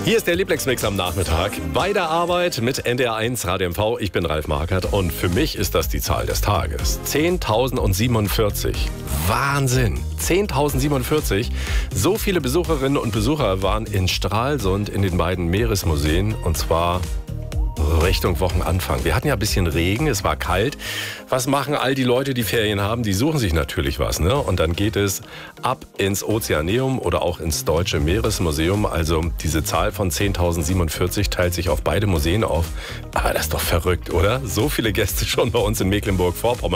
Hier ist der Lieblingsmix am Nachmittag bei der Arbeit mit NDR1 Radio MV. Ich bin Ralf Markert und für mich ist das die Zahl des Tages. 10.047. Wahnsinn! 10.047. So viele Besucherinnen und Besucher waren in Stralsund in den beiden Meeresmuseen und zwar Richtung Wochenanfang. Wir hatten ja ein bisschen Regen, es war kalt. Was machen all die Leute, die Ferien haben? Die suchen sich natürlich was, ne? Und dann geht es ab ins Ozeaneum oder auch ins Deutsche Meeresmuseum. Also diese Zahl von 10.047 teilt sich auf beide Museen auf. Aber das ist doch verrückt, oder? So viele Gäste schon bei uns in Mecklenburg-Vorpommern.